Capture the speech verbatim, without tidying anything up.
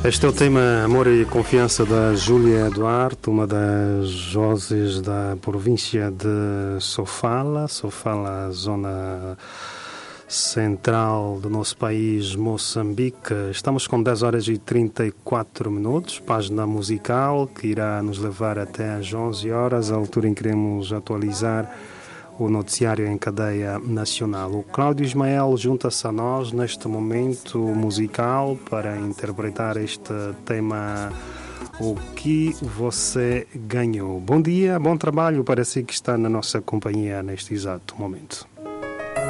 Este é o tema Amor e Confiança da Júlia Duarte, uma das vozes da província de Sofala, Sofala, zona central do nosso país, Moçambique. Estamos com dez horas e trinta e quatro minutos, página musical que irá nos levar até às onze horas, a altura em que iremos atualizar o noticiário em cadeia nacional. O Cláudio Ismael junta-se a nós neste momento musical para interpretar este tema O que você ganhou. Bom dia, bom trabalho para si que está na nossa companhia neste exato momento.